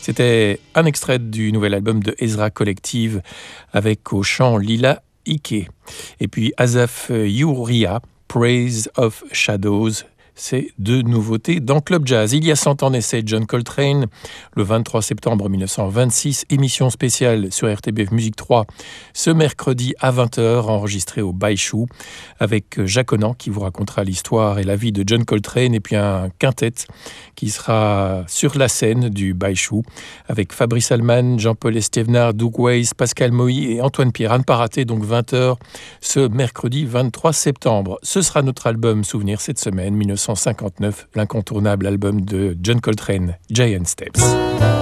C'était un extrait du nouvel album de Ezra Collective avec au chant Lila Ike. Et puis Asaf Yuria, Praise of Shadows. C'est deux nouveautés dans Club Jazz. Il y a 100 ans naissait John Coltrane, le 23 septembre 1926, émission spéciale sur RTBF Musique 3, ce mercredi à 20h, enregistré au Baïchou, avec Jacques Onan qui vous racontera l'histoire et la vie de John Coltrane, et puis un quintet qui sera sur la scène du Baïchou, avec Fabrice Alman, Jean-Paul Estévenard, Doug Weiss, Pascal Moïse et Antoine Pierre. À ne pas rater, donc 20h, ce mercredi 23 septembre. Ce sera notre album souvenir cette semaine, 1959, l'incontournable album de John Coltrane, Giant Steps.